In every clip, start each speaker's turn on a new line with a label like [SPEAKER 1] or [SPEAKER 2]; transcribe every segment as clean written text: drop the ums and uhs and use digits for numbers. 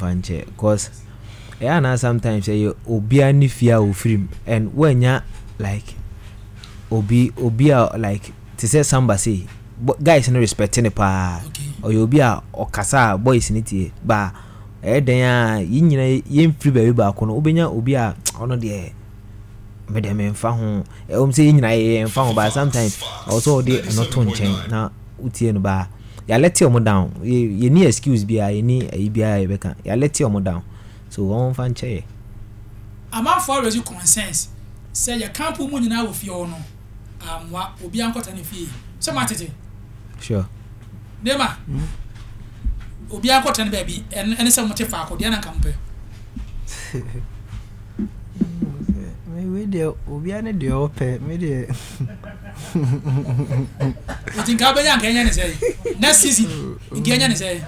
[SPEAKER 1] fanche cause na sometimes say obi ani fear o free and when ya like obi like to say somebody say guys no respecting pa or you obi a okasa boys ni tie ba den ya yinyina yem free baby ba ko no obenya obi a ono de me mfa ho say yinyina ye mfa ho ba sometimes also dey no to nchen na utie no ba ya let you down you need excuse bia you need bia you beka ya let you down so won fan che
[SPEAKER 2] am I for already consensus say you can't put money na wo fie ho no amwa obi ankota ne fie so matete
[SPEAKER 1] sure
[SPEAKER 2] nema obi ankota ne baby ene se mo te fa akode na kampe
[SPEAKER 3] we dey obi ane dey ope me dey
[SPEAKER 2] you think abenya nkenya ne say next season nkenya ne say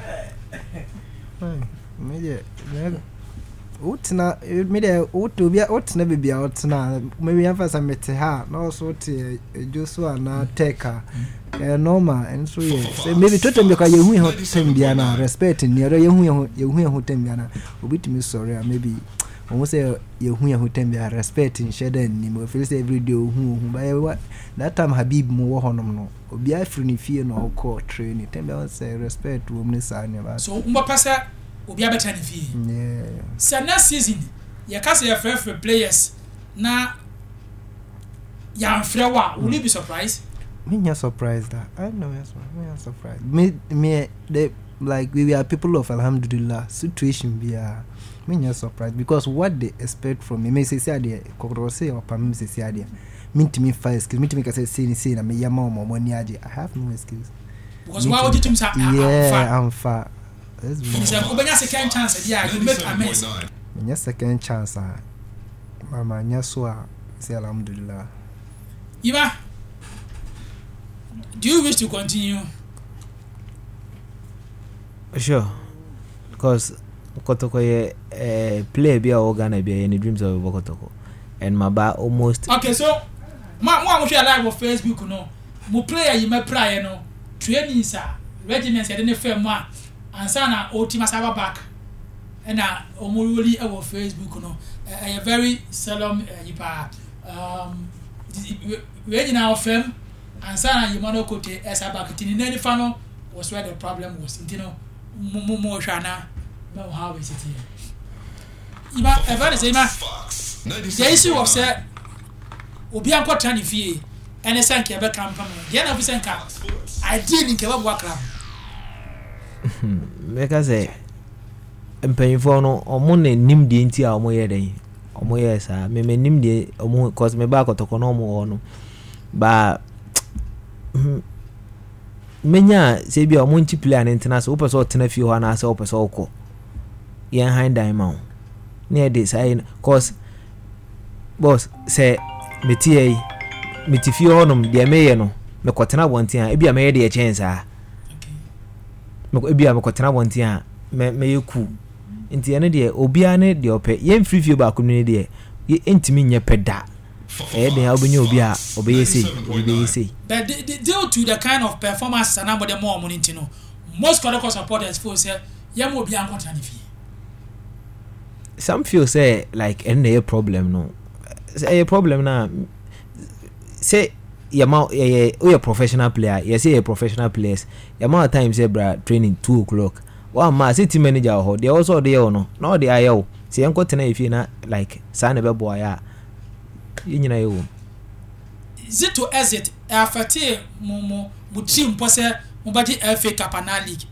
[SPEAKER 3] me dey utna me dey utobia utna bibia utna maybe emphasize mete ha na also te Joshua na teka normal and so yeah maybe totem be ka yehu ho tembia na respect ni yehu ho tembia na obitimi sorry maybe almost say yehu tembia respect in shade ni mo feel say every day hu by that time Habib mo wo honom no obi afri ni fie no ko training tembia say respect wo mni sa ne ba
[SPEAKER 2] so mbo pasa obi abeta ni fie
[SPEAKER 3] yeah
[SPEAKER 2] so next season you can say free players na ya frewa will you be surprised?
[SPEAKER 3] Me not surprised that I know yes me not surprised me they like we are people of alhamdulillah situation we are me not surprised because what they expect from me say they say or pam say they mean to me five skills me to me say na me yama mo money aje I have no excuse
[SPEAKER 2] because why would you think
[SPEAKER 3] I'm far
[SPEAKER 2] that's me second chance yeah you make amends
[SPEAKER 3] me second chance mama nya so say alhamdulillah
[SPEAKER 2] Iba, do you wish to continue?
[SPEAKER 1] Sure, because Kotoko play be organ be any dreams of Kotoko, and my ba almost.
[SPEAKER 2] Okay, so ma share live on Facebook no. Mo player you may play no. Training sir, regiments ya didn't fair ma. And sana Otima Saba back. And na omuruli on Facebook no. A very seldom yipa we now firm and sana Yimano Kote Esaba Kitini Nani Fano was where the problem was. Intino Mumo Shana, no how is it here? Iba, ever say, the issue of say, Obianco Tani Fee, and a sank ever come from the end of his anchor. I didn't give up work club.
[SPEAKER 1] Because mpanyinfo no omone nim de nti a omoye den omoye sa me nim de omo cause me ba kotoko no omo no ba menya se bia omo nti play an international wo person otena fie ho na se wo person okọ yen hand down ma ne dey say cause boss say meti fie ho no de meye no me kotena bonten a bia meye de chance a me bia me kotena bonten a me yeku nti ene de obia ne de ope yen free fie ba kunu ne de ye entimi nye peda den obenya obi a obeye say
[SPEAKER 2] but due to the kind of performance and about the more money no most Kotoko supporters feel say yam obi an contract fee
[SPEAKER 1] some feel say like any problem no say a problem na say yama we professional player you say a professional players yama time say bra training 2 o'clock one ma city manager ho they also there no no they ayo say enko tena ifie na like sa na bebo ya yinyina yo
[SPEAKER 2] is it to exit after mo team po say mo ba di FA Cup na league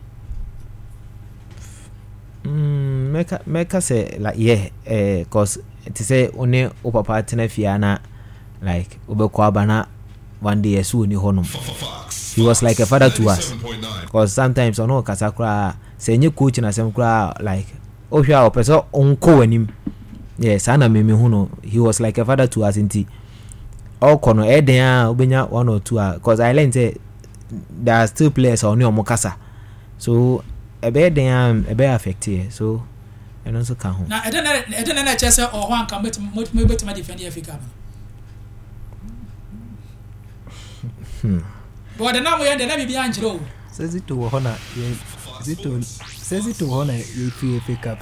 [SPEAKER 1] meka say like yeah cause it say one o papa tena fie na like obekwa bana one day so ni honum he was like a father to us because sometimes ono kasakura say nye coach na sem kura like o hwa o person onko wanim yes ana me hu no he was like a father to us inti all kono eden a obenya 1 or 2 because I learned say there are still players on your mokasa so ebe eden ebe affect here so and also can ho
[SPEAKER 2] na eden na chese o ho anka metima defend the FA Cup but the now we end na bibia anjiro
[SPEAKER 3] says it to hona says it to hona you FA Cup